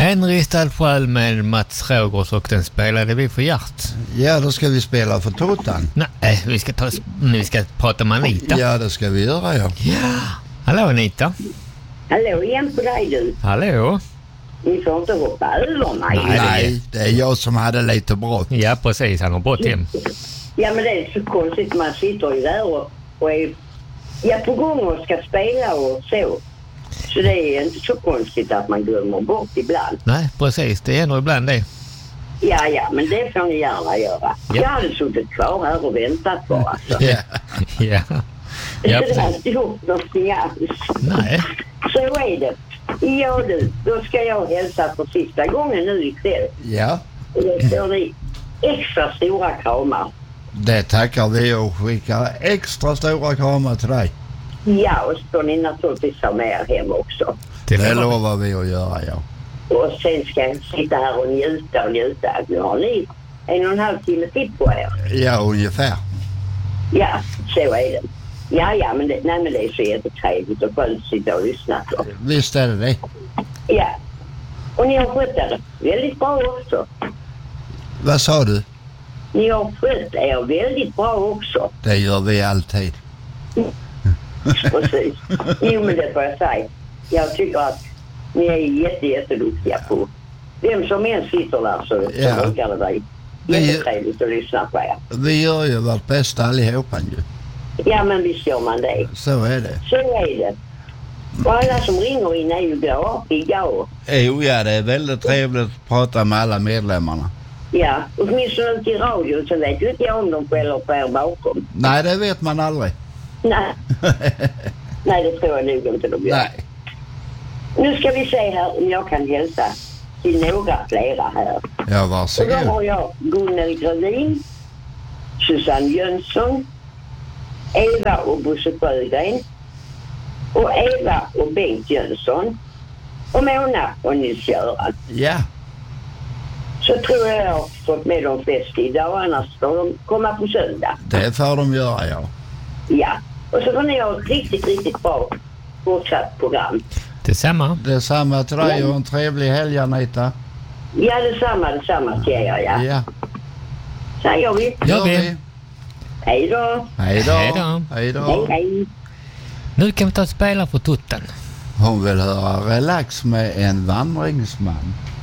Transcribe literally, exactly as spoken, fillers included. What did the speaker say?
Henristad själv med Mats Rågårds och den spelade vi för Hjärt. Ja, då ska vi spela för Totan. Nej, vi ska, ta, vi ska prata med Anita. Ja, det ska vi göra, ja. Ja. Hallå Anita. Hallå igen på dig du. Hallå. Ni får inte hoppa över mig. Nej, Nej, det är jag som hade lite brått. Ja, precis. Han har brått hem. Ja, men det är så konstigt. Man sitter ju där och, och är ja, på gång och ska spela och så. Så det är inte så konstigt att man glömmer bort ibland. Nej, precis. Det är nog ibland det. Ja, ja, men det får ni gärna göra. Ja. Jag hade suttit kvar här och väntat på alltså. Ja. Ja. Ja, Jag har precis. inte gjort någonting alls. Nej. Så är det. Ja du, då ska jag hälsa för sista gången nu ikväll. Ja, Och då får ni extra stora kramar. det tackar vi och skickar extra stora kramar till dig. Ja, och så får ni naturligtvis ha med er hem också. Det Det får man. lovar vi att göra, ja. Och sen ska jag sitta här och njuta och njuta. Nu har ni en och en halv timme till på er. Ja, ungefär. Ja, så är det. Ja, ja, men det, nej, men det är så jättetrevligt och skönt att sitta och lyssna på. Visst är det det. Ja, och ni har skött er väldigt bra också. Vad sa du? Ni har skött er väldigt bra också. Det gör vi alltid. Precis. Jo, men det får jag säga. Jag tycker att ni är jätte, jätteduktiga på. Vem som än sitter där så, Ja. så brukar det vara jättetrevligt att lyssna på er. Vi gör ju vårt bästa allihopa ju. Ja, men visst gör man det. Så är det. Så är det. Och alla som ringer in är ju glada, pigga och Jo, ja, det är väldigt trevligt att prata med alla medlemmarna. ja, åtminstone ut i radio så vet ju inte jag om de skäller på er bakom. Nej, det vet man aldrig. Nej. Nej, det tror jag nog inte de gör. Nej. Nu ska vi se här om jag kan hälsa till några flera här. Ja, Och då varsågod. har jag Gunnel Grevin, Susanne Jönsson, Eva och Bosse Sjögren och Eva och Bengt Jönsson och Mona och Nils-Göran. Ja, Så tror jag jag har fått med de flesta idag, annars får de komma på söndag. det får de göra, ja. Ja, och så får ni ha ett riktigt, riktigt bra fortsatt program. Detsamma. Detsamma till dig och en trevlig helg, Anita. Ja, detsamma, detsamma till er, ja. Ja, Så gör vi. Gör vi. Hej då. Hej då. Hej då. Hej då. Hej, hej. Nu kan vi ta och spela för Totten. Hon vill höra Relax med en vandringsman.